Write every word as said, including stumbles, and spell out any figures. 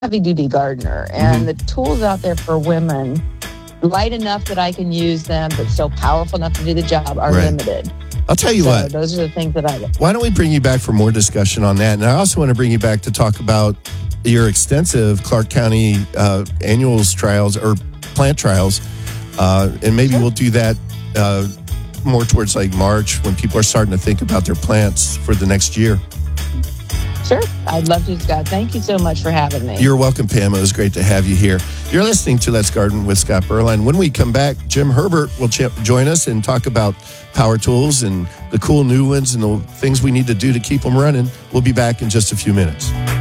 heavy duty gardener, and the tools out there for women, light enough that I can use them, but still powerful enough to do the job, are Right. limited. I'll tell you So what. those are the things that I like. Why don't we bring you back for more discussion on that? And I also want to bring you back to talk about your extensive Clark County uh, annuals trials or plant trials. Uh, and maybe we'll do that uh, more towards like March when people are starting to think about their plants for the next year. Sure. I'd love to, Scott. Thank you so much for having me. You're welcome, Pam. It was great to have you here. You're listening to Let's Garden with Scott Berline. When we come back, Jim Herbert will ch- join us and talk about power tools and the cool new ones and the things we need to do to keep them running. We'll be back in just a few minutes.